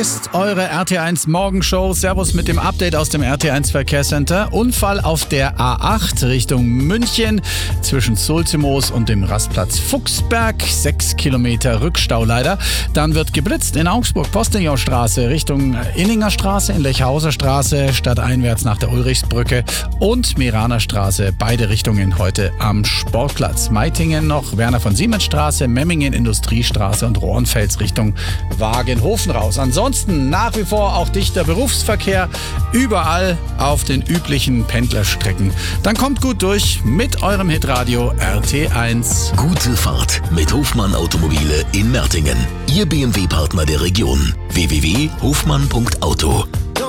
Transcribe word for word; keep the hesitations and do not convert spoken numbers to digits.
ist eure R T eins Morgenshow. Servus mit dem Update aus dem R T eins Verkehrscenter. Unfall auf der A acht Richtung München zwischen Sulzimoos und dem Rastplatz Fuchsberg. Sechs Kilometer Rückstau leider. Dann wird geblitzt in Augsburg, Postingau Straße Richtung Inninger Straße, in Lechhauser Straße, stadteinwärts nach der Ulrichsbrücke und Meraner Straße. Beide Richtungen heute am Sportplatz. Meitingen noch Werner von Siemens Straße, Memmingen Industriestraße und Rohrenfels Richtung Wagenhofen raus. Ansonsten nach wie vor auch dichter Berufsverkehr überall auf den üblichen Pendlerstrecken. Dann kommt gut durch mit eurem Hitradio R T eins. Gute Fahrt mit Hofmann Automobile in Mertingen. Ihr B M W-Partner der Region. w w w punkt hofmann punkt auto